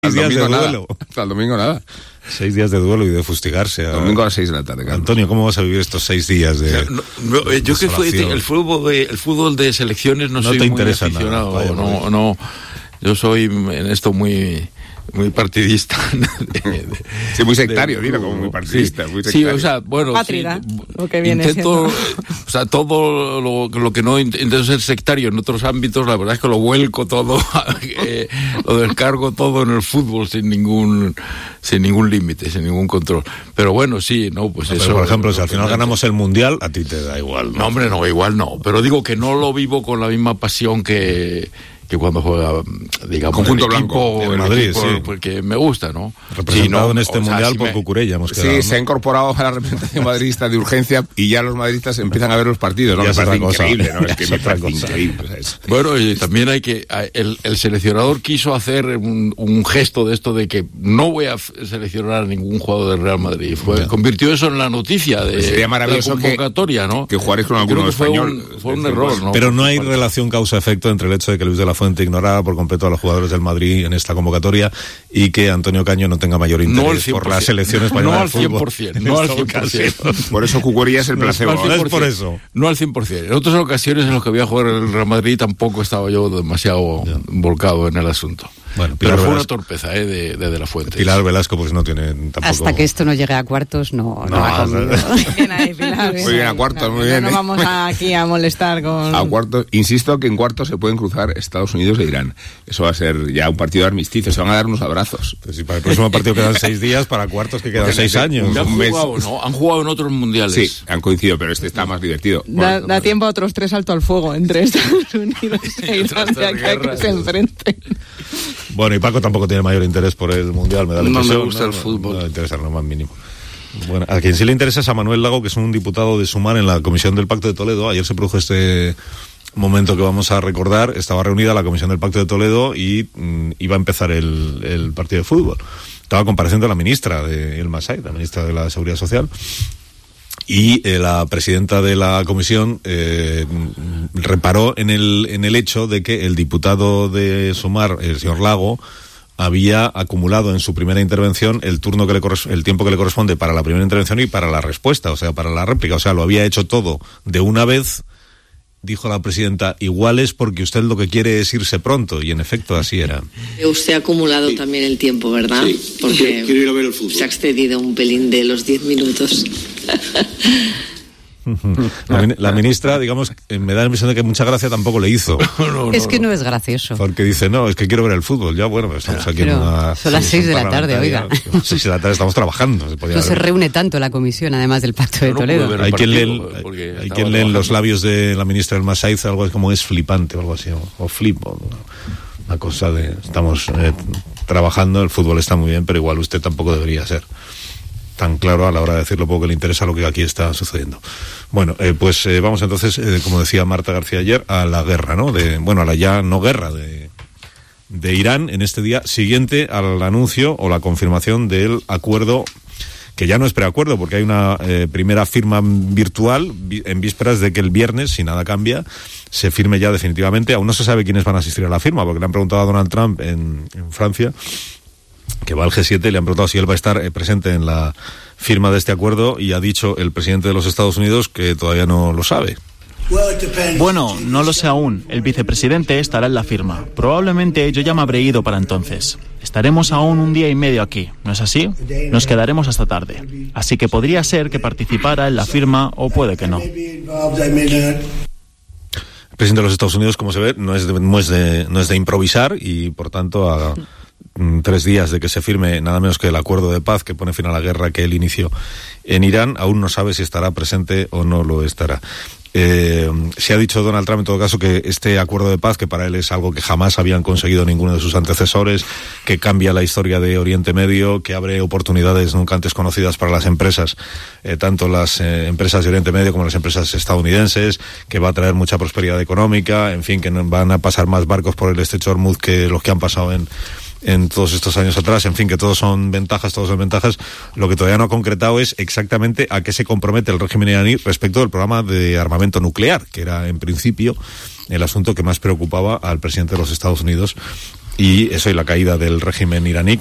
6 días de duelo. Hasta el domingo nada. 6 días de duelo y de fustigarse. Domingo a las 6 de la tarde, Carlos. Antonio, ¿cómo vas a vivir estos 6 días de yo que el fútbol de selecciones no soy muy aficionado. Nada, no. Yo soy en esto muy partidista. Sí, muy sectario, dilo, como muy partidista. Sí, muy sectario. sí, o sea, bueno, Pátrida, sí, lo que viene intento, siendo. o sea, todo lo que no intento ser sectario en otros ámbitos, la verdad es que lo vuelco todo, lo descargo todo en el fútbol sin ningún límite, sin ningún control. Pero bueno, sí, no, pues eso. Pero por ejemplo, si al final ganamos el Mundial, a ti te da igual, ¿no? No, hombre, no, igual no. Pero digo que no lo vivo con la misma pasión que cuando juega, digamos, Conjunto el blanco equipo, en Madrid, sí. Porque me gusta, ¿no? Representado sí, en este Mundial por Cucurella, hemos quedado, Sí, ¿no? se ha incorporado a la representación madridista de urgencia y ya los madridistas empiezan a ver los partidos, ¿no? Ya Me es parece otra cosa. increíble, ¿no? Es que Es me otra parece cosa. increíble. O sea, es... Bueno, y también hay que... El seleccionador quiso hacer un gesto de esto de que no voy a seleccionar a ningún jugador del Real Madrid. Convirtió eso en la noticia de Sería maravilloso la convocatoria, ¿no? que jugarais con alguno español. Fue un error, ¿no? Pero no hay relación causa-efecto entre el hecho de que Luis de la Fuente ignorara por completo a los jugadores del Madrid en esta convocatoria y que Antonio Caño no tenga mayor interés por la selección española de fútbol. No al 100%. Por eso Cucurella es el placebo. No es por eso. No al 100%. En otras ocasiones en las que voy a jugar en el Real Madrid tampoco estaba yo demasiado volcado en el asunto. Bueno, pero fue una Velasco, torpeza de la Fuente. Pilar Velasco pues no tiene tampoco... Hasta que esto no llegue a cuartos no va conmigo. Bien ahí, Pilar, Muy bien, a cuartos, muy bien. No vamos aquí a molestar con... A cuartos, insisto que en cuartos se pueden cruzar Estados Unidos e Irán. Eso va a ser ya un partido de armisticio, se van a dar unos abrazos. Pues si para el próximo partido quedan 6 días, para cuartos que quedan 6 años. Han jugado en otros mundiales. Sí, han coincidido, pero este está más divertido. Da tiempo a otros 3 saltos al fuego entre Estados Unidos e Irán, de aquí a que se enfrenten. Bueno, y Paco tampoco tiene mayor interés por el Mundial, me da la No impresión. me gusta el fútbol. No le interesa lo más mínimo. Bueno, a quien sí le interesa es a Manuel Lago, que es un diputado de Sumar en la Comisión del Pacto de Toledo. Ayer se produjo este momento que vamos a recordar. Estaba reunida la Comisión del Pacto de Toledo y iba a empezar el partido de fútbol. Estaba compareciendo la ministra de El Masai, la ministra de la Seguridad Social. Y la presidenta de la comisión reparó en el hecho de que el diputado de Sumar, el señor Lago, había acumulado en su primera intervención el tiempo que le corresponde para la primera intervención y para la respuesta, o sea, para la réplica. O sea, lo había hecho todo de una vez. Dijo la presidenta, igual es porque usted lo que quiere es irse pronto, y en efecto así era. Usted ha acumulado también el tiempo, ¿verdad? Sí, porque quiero ir a ver el fútbol. Se ha excedido un pelín de los 10 minutos. La ministra, digamos, me da la impresión de que mucha gracia tampoco le hizo. Es que no es gracioso. Porque dice, no, es que quiero ver el fútbol. Ya, bueno, estamos aquí pero en una... son las 6 de la tarde, oiga. 6 de la tarde estamos trabajando. No se reúne tanto la comisión, además del Pacto de Toledo. Hay quien lee en los labios de la ministra del Masai algo como es flipante o algo así, o flip, o una cosa de... Estamos trabajando, el fútbol está muy bien, pero igual usted tampoco debería ser tan claro a la hora de decir lo poco que le interesa lo que aquí está sucediendo. Bueno, pues vamos entonces, como decía Marta García ayer, a la guerra, ¿no? A la ya no guerra de Irán en este día siguiente al anuncio o la confirmación del acuerdo, que ya no es preacuerdo, porque hay una primera firma virtual en vísperas de que el viernes, si nada cambia, se firme ya definitivamente. Aún no se sabe quiénes van a asistir a la firma, porque le han preguntado a Donald Trump en Francia, que va al G7, le han preguntado si él va a estar presente en la firma de este acuerdo, y ha dicho el presidente de los Estados Unidos que todavía no lo sabe. Bueno, no lo sé aún. El vicepresidente estará en la firma. Probablemente yo ya me habré ido para entonces. Estaremos aún un día y medio aquí, ¿no es así? Nos quedaremos hasta tarde. Así que podría ser que participara en la firma o puede que no. El presidente de los Estados Unidos, como se ve, no es de improvisar, y por tanto a 3 días de que se firme nada menos que el acuerdo de paz que pone fin a la guerra que él inició en Irán, aún no sabe si estará presente o no lo estará. Se ha dicho Donald Trump en todo caso que este acuerdo de paz, que para él es algo que jamás habían conseguido ninguno de sus antecesores, que cambia la historia de Oriente Medio, que abre oportunidades nunca antes conocidas para las empresas, tanto las empresas de Oriente Medio como las empresas estadounidenses, que va a traer mucha prosperidad económica, en fin, que van a pasar más barcos por el estrecho de Hormuz que los que han pasado en todos estos años atrás, en fin, que todos son ventajas. Lo que todavía no ha concretado es exactamente a qué se compromete el régimen iraní respecto del programa de armamento nuclear, que era en principio el asunto que más preocupaba al presidente de los Estados Unidos y eso y la caída del régimen iraní,